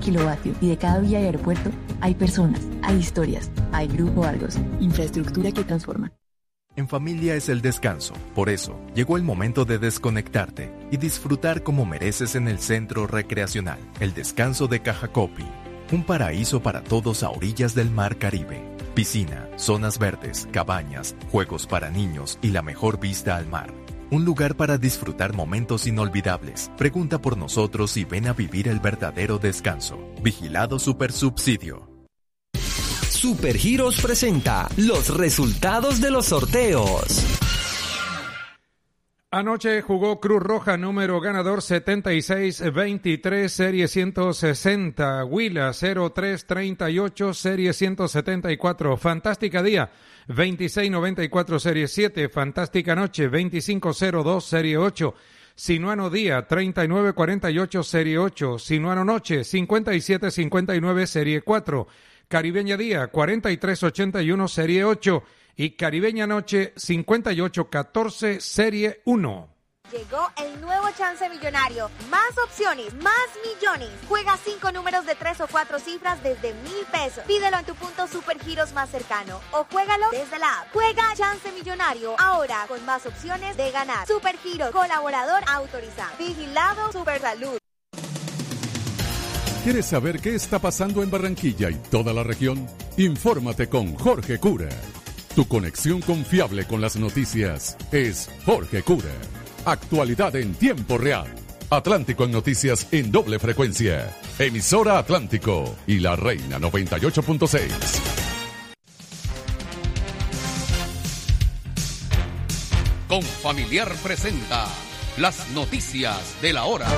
kilovatio y de cada vía y aeropuerto hay personas, hay historias, hay Grupo Argos, infraestructura que transforma. En familia es el descanso, por eso llegó el momento de desconectarte y disfrutar como mereces en el Centro Recreacional, el Descanso de Cajacopi, un paraíso para todos a orillas del Mar Caribe. Piscina, zonas verdes, cabañas, juegos para niños y la mejor vista al mar. Un lugar para disfrutar momentos inolvidables. Pregunta por nosotros y ven a vivir el verdadero descanso. Vigilado Supersubsidio. Supergiros presenta los resultados de los sorteos. Anoche jugó Cruz Roja, número ganador 7623, serie 160. Huila 0338, serie 174. Fantástica Día 2694, serie 7. Fantástica Noche 2502, serie 8. Sinuano Día 3948, serie 8. Sinuano Noche 5759, serie 4. Caribeña Día 4381, serie 8. Y Caribeña Noche 5814, serie 1. Llegó el nuevo Chance Millonario. Más opciones, más millones. Juega 5 números de 3 o 4 cifras desde 1,000 pesos. Pídelo en tu punto Supergiros más cercano o juégalo desde la app. Juega Chance Millonario ahora con más opciones de ganar. Supergiros, colaborador autorizado. Vigilado Supersalud. ¿Quieres saber qué está pasando en Barranquilla y toda la región? Infórmate con Jorge Cura. Tu conexión confiable con las noticias es Jorge Cura. Actualidad en tiempo real. Atlántico en noticias en doble frecuencia. Emisora Atlántico y La Reina 98.6. Confamiliar presenta las noticias de la hora.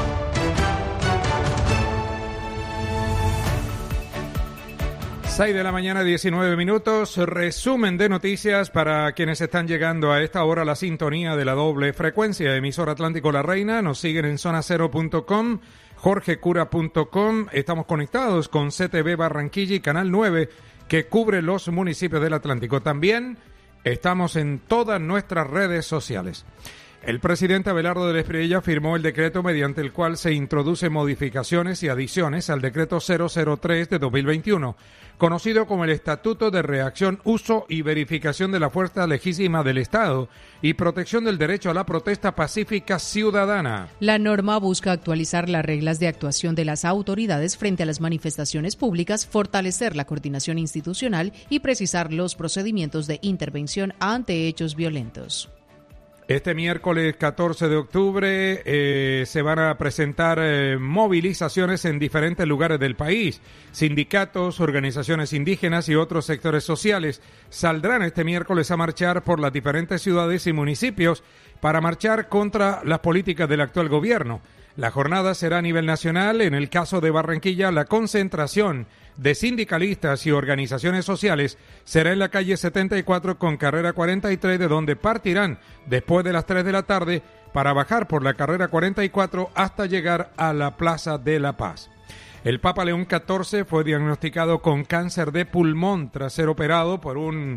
6 de la mañana, 19 minutos. Resumen de noticias para quienes están llegando a esta hora a la sintonía de la doble frecuencia. Emisora Atlántico La Reina. Nos siguen en zonacero.com, jorgecura.com. Estamos conectados con CTV Barranquilla y Canal 9, que cubre los municipios del Atlántico. También estamos en todas nuestras redes sociales. El presidente Abelardo del Espriella firmó el decreto mediante el cual se introducen modificaciones y adiciones al decreto 003 de 2021, conocido como el Estatuto de Reacción, Uso y Verificación de la Fuerza Legítima del Estado y Protección del Derecho a la Protesta Pacífica Ciudadana. La norma busca actualizar las reglas de actuación de las autoridades frente a las manifestaciones públicas, fortalecer la coordinación institucional y precisar los procedimientos de intervención ante hechos violentos. Este miércoles 14 de octubre se van a presentar movilizaciones en diferentes lugares del país. Sindicatos, organizaciones indígenas y otros sectores sociales saldrán este miércoles a marchar por las diferentes ciudades y municipios para marchar contra las políticas del actual gobierno. La jornada será a nivel nacional. En el caso de Barranquilla, la concentración de sindicalistas y organizaciones sociales será en la calle 74 con carrera 43, de donde partirán después de las 3 de la tarde para bajar por la carrera 44 hasta llegar a la Plaza de la Paz. El Papa León XIV fue diagnosticado con cáncer de pulmón tras ser operado por un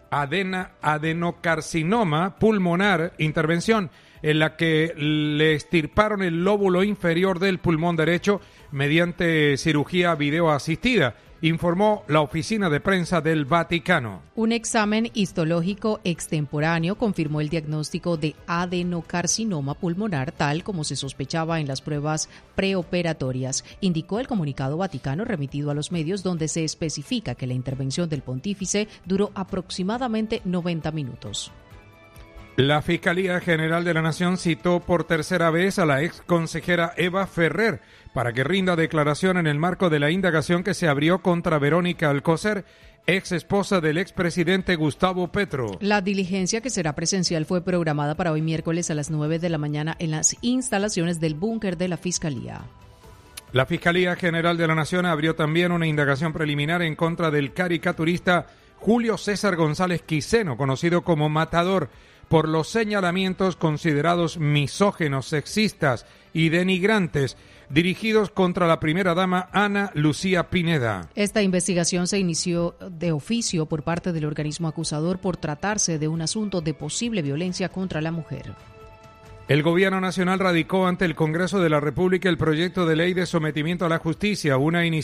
adenocarcinoma pulmonar, intervención en la que le extirparon el lóbulo inferior del pulmón derecho mediante cirugía videoasistida, informó la oficina de prensa del Vaticano. Un examen histológico extemporáneo confirmó el diagnóstico de adenocarcinoma pulmonar, tal como se sospechaba en las pruebas preoperatorias, indicó el comunicado vaticano remitido a los medios, donde se especifica que la intervención del pontífice duró aproximadamente 90 minutos. La Fiscalía General de la Nación citó por tercera vez a la ex consejera Eva Ferrer para que rinda declaración en el marco de la indagación que se abrió contra Verónica Alcocer, ex esposa del expresidente Gustavo Petro. La diligencia, que será presencial, fue programada para hoy miércoles a las 9 de la mañana en las instalaciones del búnker de la Fiscalía. La Fiscalía General de la Nación abrió también una indagación preliminar en contra del caricaturista Julio César González Quiseno, conocido como Matador, por los señalamientos considerados misógenos, sexistas y denigrantes dirigidos contra la primera dama Ana Lucía Pineda. Esta investigación se inició de oficio por parte del organismo acusador por tratarse de un asunto de posible violencia contra la mujer. El Gobierno Nacional radicó ante el Congreso de la República el proyecto de ley de sometimiento a la justicia, una iniciativa